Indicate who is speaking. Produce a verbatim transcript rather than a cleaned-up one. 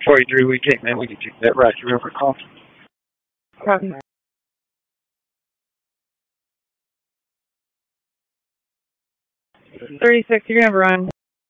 Speaker 1: forty-three, we take, man. We can take that Rocky River call.
Speaker 2: Copy. thirty-six, you're going to run.